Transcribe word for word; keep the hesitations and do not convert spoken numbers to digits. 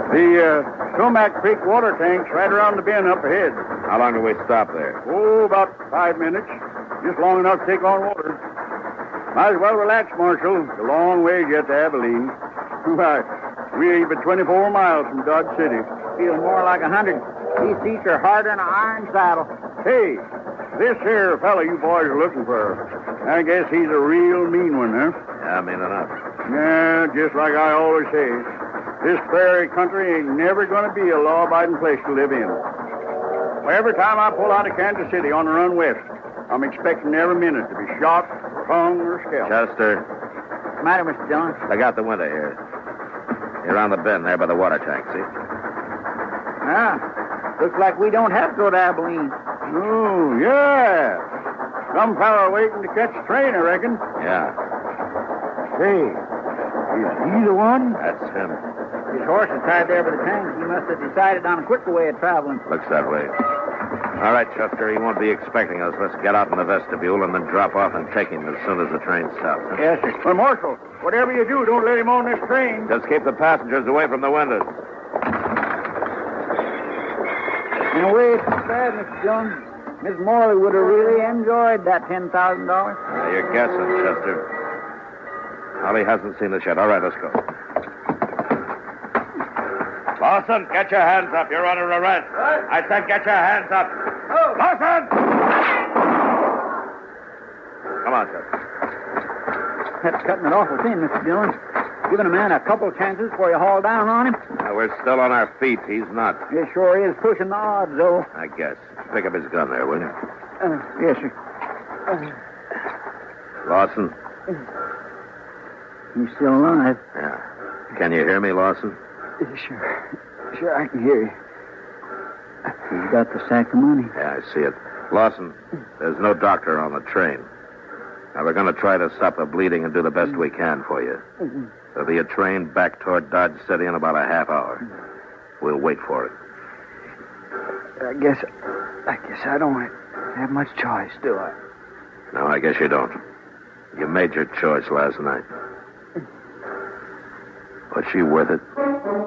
The uh, Sumac Creek water tank's right around the bend up ahead. How long do we stop there? Oh, about five minutes. Just long enough to take on water. Might as well relax, Marshal. It's a long ways yet to Abilene. Why, we ain't but twenty-four miles from Dodge City. Feel more like a hundred. These seats are harder than an iron saddle. Hey, this here fella you boys are looking for, I guess he's a real mean one, huh? Yeah, mean enough. Yeah, just like I always say, this prairie country ain't never going to be a law-abiding place to live in. Well, every time I pull out of Kansas City on the run west, I'm expecting every minute to be shot, hung, or scalped. Chester, What's the matter, Mister Dillon? I got the window here. You're on the bend there by the water tank, see? Ah, looks like we don't have to go to Abilene. Oh, yeah. Some fella waiting to catch the train, I reckon. Yeah, Hey, is he the one? that's him. His horse is tied there by the tank. He must have decided on a quicker way of traveling. Looks that way. All right, Chester, he won't be expecting us. Let's get out in the vestibule and then drop off and take him as soon as the train stops. Huh? Yes, sir. Well, Marshal, whatever you do, don't let him on this train. Just keep the passengers away from the windows. In a way, it's not bad, Mister Dillon. Miss Morley would have really enjoyed that ten thousand dollars. Now, you're guessing, Chester. Holly hasn't seen us yet. All right, let's go. Lawson, get your hands up. You're under arrest. Right. I said get your hands up. Oh. Lawson! Come on, Chester. That's cutting it awful thin, Mister Dillon. Giving a man a couple chances before you haul down on him. Now, we're still on our feet. He's not. It sure is pushing the odds, though. I guess. Pick up his gun there, will you? Uh, yes, sir. Lawson? He's still alive. Yeah. Can you hear me, Lawson? Sure. Sure, I can hear you. He's got the sack of money. Yeah, I see it. Lawson, there's no doctor on the train. Now, we're going to try to stop the bleeding and do the best we can for you. There'll be a train back toward Dodge City in about a half hour. We'll wait for it. I guess... I guess I don't have much choice, do I? No, I guess you don't. You made your choice last night. Was she worth it?